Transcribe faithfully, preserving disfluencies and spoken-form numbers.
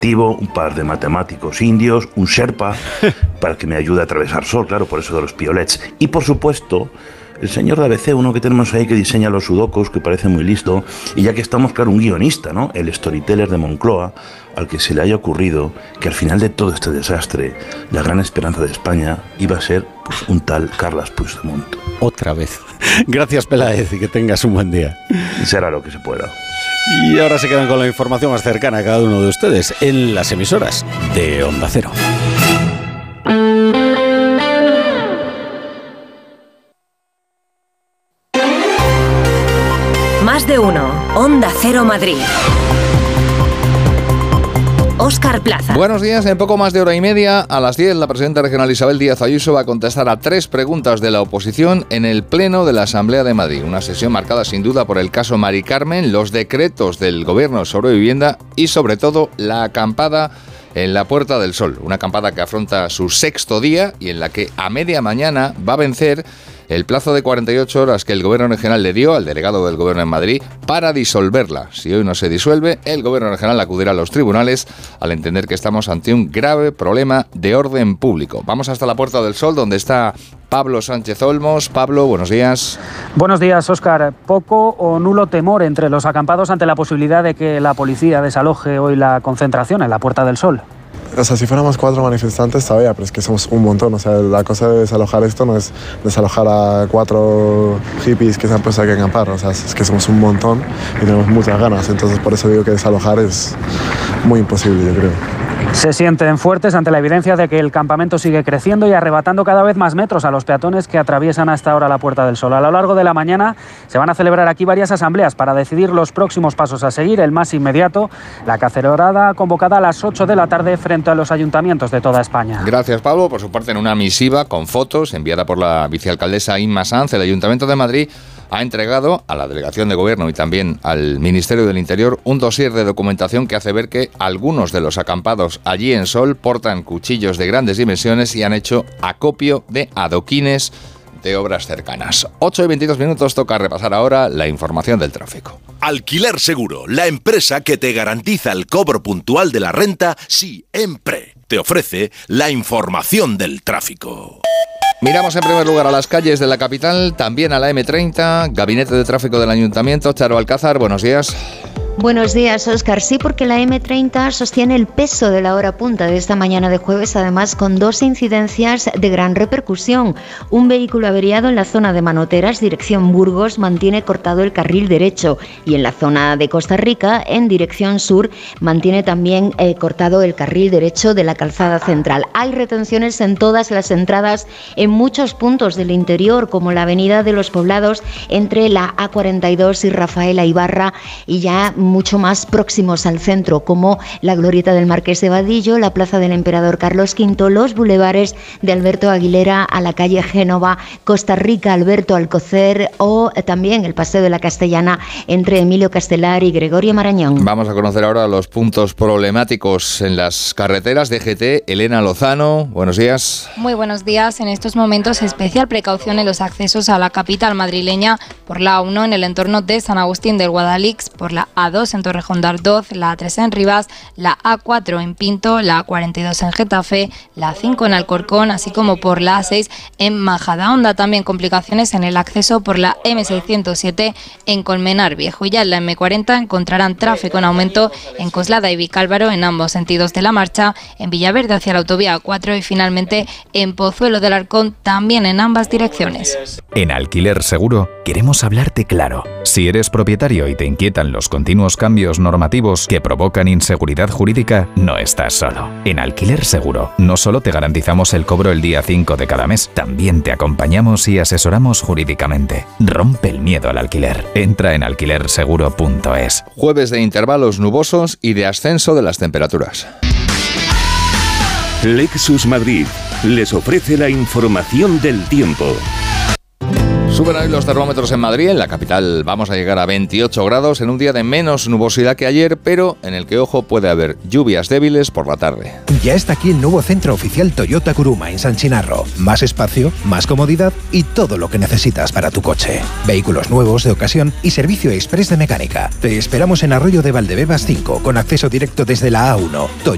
un par de matemáticos indios, un Sherpa, para que me ayude a atravesar Sol, claro, por eso de los piolets. Y por supuesto, el señor de A B C, uno que tenemos ahí que diseña los sudokus, que parece muy listo, y ya que estamos, claro, un guionista, ¿no? El storyteller de Moncloa, al que se le haya ocurrido que al final de todo este desastre, la gran esperanza de España iba a ser, pues, un tal Carles Puigdemont. Otra vez. Gracias, Peláez, y que tengas un buen día. Será lo que se pueda. Y ahora se quedan con la información más cercana a cada uno de ustedes en las emisoras de Onda Cero. Más de uno. Onda Cero Madrid. Óscar Plaza. Buenos días. En poco más de hora y media, a las diez, la presidenta regional Isabel Díaz Ayuso va a contestar a tres preguntas de la oposición en el Pleno de la Asamblea de Madrid. Una sesión marcada sin duda por el caso Mari Carmen, los decretos del Gobierno sobre vivienda y, sobre todo, la acampada en la Puerta del Sol. Una acampada que afronta su sexto día y en la que a media mañana va a vencer el plazo de cuarenta y ocho horas que el Gobierno regional le dio al delegado del Gobierno en Madrid para disolverla. Si hoy no se disuelve, el Gobierno regional acudirá a los tribunales al entender que estamos ante un grave problema de orden público. Vamos hasta la Puerta del Sol, donde está Pablo Sánchez Olmos. Pablo, buenos días. Buenos días, Óscar. Poco o nulo temor entre los acampados ante la posibilidad de que la policía desaloje hoy la concentración en la Puerta del Sol. O sea, si fuéramos cuatro manifestantes, todavía, pero es que somos un montón. O sea, la cosa de desalojar esto no es desalojar a cuatro hippies que se han puesto aquí a acampar. O sea, es que somos un montón y tenemos muchas ganas. Entonces, por eso digo que desalojar es muy imposible, yo creo. Se sienten fuertes ante la evidencia de que el campamento sigue creciendo y arrebatando cada vez más metros a los peatones que atraviesan hasta ahora la Puerta del Sol. A lo largo de la mañana se van a celebrar aquí varias asambleas para decidir los próximos pasos a seguir. El más inmediato, la cacerolada convocada a las ocho de la tarde frente a los ayuntamientos de toda España. Gracias, Pablo. Por su parte, en una misiva con fotos enviada por la vicealcaldesa Inma Sanz, el Ayuntamiento de Madrid ha entregado a la Delegación de Gobierno y también al Ministerio del Interior un dossier de documentación que hace ver que algunos de los acampados allí en Sol portan cuchillos de grandes dimensiones y han hecho acopio de adoquines de obras cercanas. ocho y veintidós minutos, toca repasar ahora la información del tráfico. Alquiler Seguro, la empresa que te garantiza el cobro puntual de la renta siempre. Te ofrece la información del tráfico. Miramos en primer lugar a las calles de la capital, también a la eme treinta, Gabinete de Tráfico del Ayuntamiento. Charo Alcázar, buenos días. Buenos días, Óscar. Sí, porque la eme treinta sostiene el peso de la hora punta de esta mañana de jueves, además con dos incidencias de gran repercusión. Un vehículo averiado en la zona de Manoteras, dirección Burgos, mantiene cortado el carril derecho, y en la zona de Costa Rica, en dirección sur, mantiene también eh, cortado el carril derecho de la calzada central. Hay retenciones en todas las entradas en muchos puntos del interior, como la avenida de los Poblados entre la a cuarenta y dos y Rafaela Ibarra, y ya mucho más próximos al centro, como la glorieta del Marqués de Vadillo, la plaza del Emperador Carlos quinto, los bulevares de Alberto Aguilera a la calle Génova, Costa Rica, Alberto Alcocer, o también el Paseo de la Castellana entre Emilio Castelar y Gregorio Marañón. Vamos a conocer ahora los puntos problemáticos en las carreteras. D G T, Elena Lozano, buenos días. Muy buenos días. En estos momentos, especial precaución en los accesos a la capital madrileña por la a uno en el entorno de San Agustín del Guadalix, por la a dos en Torrejón de Ardoz, la a tres en Rivas, la a cuatro en Pinto, la a cuarenta y dos en Getafe, la a cinco en Alcorcón, así como por la a seis en Majadahonda. También complicaciones en el acceso por la eme seiscientos siete en Colmenar Viejo. Y ya en la eme cuarenta encontrarán tráfico en aumento en Coslada y Vicálvaro en ambos sentidos de la marcha, en Villaverde hacia la autovía a cuatro y finalmente en Pozuelo del Arcón también en ambas direcciones. En Alquiler Seguro queremos hablarte claro. Si eres propietario y te inquietan los continuos cambios normativos que provocan inseguridad jurídica, no estás solo. En Alquiler Seguro no solo te garantizamos el cobro el día cinco de cada mes, también te acompañamos y asesoramos jurídicamente. Rompe el miedo al alquiler. Entra en alquiler seguro punto es. Jueves de intervalos nubosos y de ascenso de las temperaturas. Lexus Madrid les ofrece la información del tiempo. Suben hoy los termómetros en Madrid. En la capital vamos a llegar a veintiocho grados en un día de menos nubosidad que ayer, pero en el que, ojo, puede haber lluvias débiles por la tarde. Ya está aquí el nuevo centro oficial Toyota Kuruma en San Chinarro. Más espacio, más comodidad y todo lo que necesitas para tu coche. Vehículos nuevos de ocasión y servicio express de mecánica. Te esperamos en Arroyo de Valdebebas cinco, con acceso directo desde la a uno. Toyota